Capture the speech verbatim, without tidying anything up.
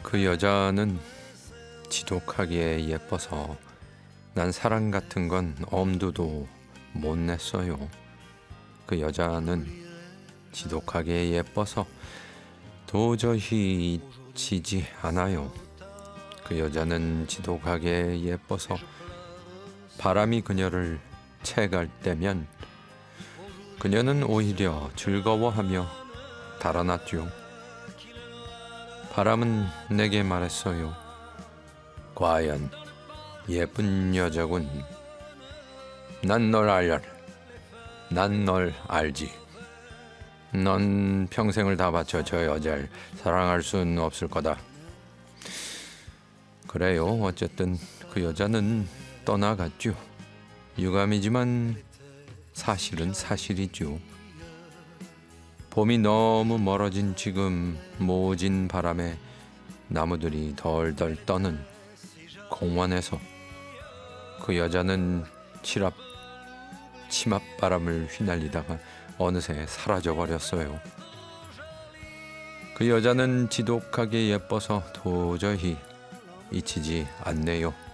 그 여자는 지독하게 예뻐서 난 사랑 같은 건 엄두도 못 냈어요. 그 여자는 지독하게 예뻐서 도저히 잊히지 않아요. 그 여자는 지독하게 예뻐서 바람이 그녀를 채갈 때면 그녀는 오히려 즐거워하며 달아났죠. 바람은 내게 말했어요. 과연 예쁜 여자군. 난 널 알려. 난 널 알지. 넌 평생을 다 바쳐 저 여자를 사랑할 순 없을 거다. 그래요. 어쨌든 그 여자는 떠나갔죠. 유감이지만 사실은 사실이죠. 봄이 너무 멀어진 지금 모진 바람에 나무들이 덜덜 떠는 공원에서 그 여자는 치랍 치맛바람을 휘날리다가 어느새 사라져버렸어요. 그 여자는 지독하게 예뻐서 도저히 잊히지 않네요.